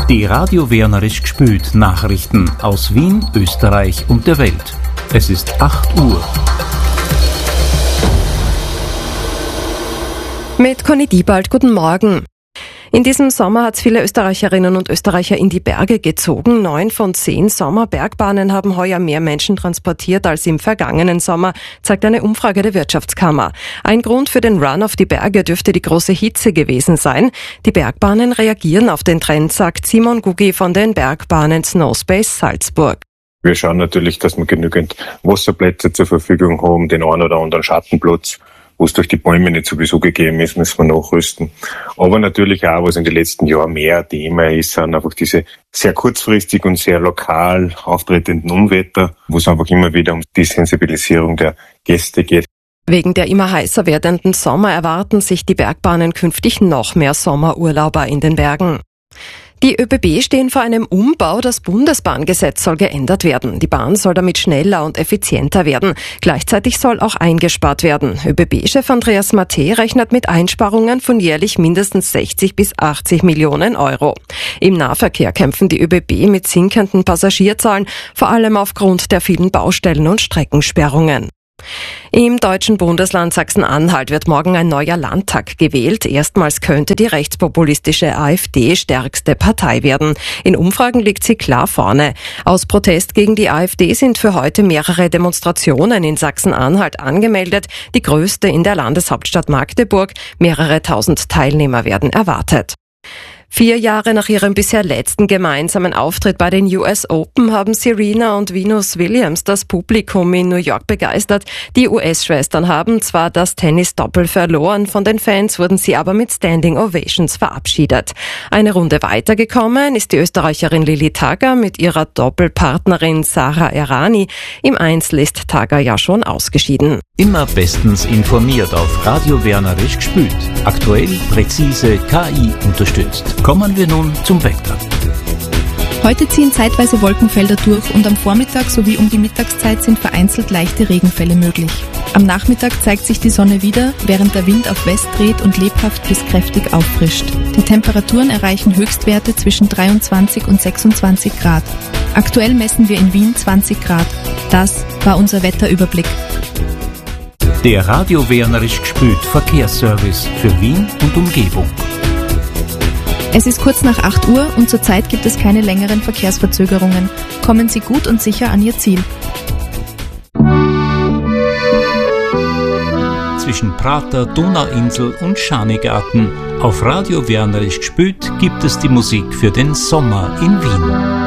Die Radio Wernerisch gespült Nachrichten aus Wien, Österreich und der Welt. Es ist 8 Uhr. Mit Conny Diebald, guten Morgen. In diesem Sommer hat es viele Österreicherinnen und Österreicher in die Berge gezogen. 9 von 10 Sommerbergbahnen haben heuer mehr Menschen transportiert als im vergangenen Sommer, zeigt eine Umfrage der Wirtschaftskammer. Ein Grund für den Run auf die Berge dürfte die große Hitze gewesen sein. Die Bergbahnen reagieren auf den Trend, sagt Simon Gugi von den Bergbahnen Snowspace Salzburg. Wir schauen natürlich, dass wir genügend Wasserplätze zur Verfügung haben, den einen oder anderen Schattenplatz. Wo es durch die Bäume nicht sowieso gegeben ist, müssen wir nachrüsten. Aber natürlich auch, was in den letzten Jahren mehr Thema ist, sind einfach diese sehr kurzfristig und sehr lokal auftretenden Unwetter, wo es einfach immer wieder um die Sensibilisierung der Gäste geht. Wegen der immer heißer werdenden Sommer erwarten sich die Bergbahnen künftig noch mehr Sommerurlauber in den Bergen. Die ÖBB stehen vor einem Umbau. Das Bundesbahngesetz soll geändert werden. Die Bahn soll damit schneller und effizienter werden. Gleichzeitig soll auch eingespart werden. ÖBB-Chef Andreas Matte rechnet mit Einsparungen von jährlich mindestens 60 bis 80 Millionen Euro. Im Nahverkehr kämpfen die ÖBB mit sinkenden Passagierzahlen, vor allem aufgrund der vielen Baustellen und Streckensperrungen. Im deutschen Bundesland Sachsen-Anhalt wird morgen ein neuer Landtag gewählt. Erstmals könnte die rechtspopulistische AfD stärkste Partei werden. In Umfragen liegt sie klar vorne. Aus Protest gegen die AfD sind für heute mehrere Demonstrationen in Sachsen-Anhalt angemeldet. Die größte in der Landeshauptstadt Magdeburg. Mehrere tausend Teilnehmer werden erwartet. 4 Jahre nach ihrem bisher letzten gemeinsamen Auftritt bei den US Open haben Serena und Venus Williams das Publikum in New York begeistert. Die US-Schwestern haben zwar das Tennis-Doppel verloren, von den Fans wurden sie aber mit Standing Ovations verabschiedet. Eine Runde weitergekommen ist die Österreicherin Lili Tagger mit ihrer Doppelpartnerin Sara Errani. Im Einzel ist Tagger ja schon ausgeschieden. Immer bestens informiert auf Radio Wernerisch gespült. Aktuell, präzise, KI unterstützt. Kommen wir nun zum Wetter. Heute ziehen zeitweise Wolkenfelder durch und am Vormittag sowie um die Mittagszeit sind vereinzelt leichte Regenfälle möglich. Am Nachmittag zeigt sich die Sonne wieder, während der Wind auf West dreht und lebhaft bis kräftig auffrischt. Die Temperaturen erreichen Höchstwerte zwischen 23 und 26 Grad. Aktuell messen wir in Wien 20 Grad. Das war unser Wetterüberblick. Der Radio Wernerisch gespült Verkehrsservice für Wien und Umgebung. Es ist kurz nach 8 Uhr und zurzeit gibt es keine längeren Verkehrsverzögerungen. Kommen Sie gut und sicher an Ihr Ziel. Zwischen Prater, Donauinsel und Schanigarten auf Radio Wernerisch gespült gibt es die Musik für den Sommer in Wien.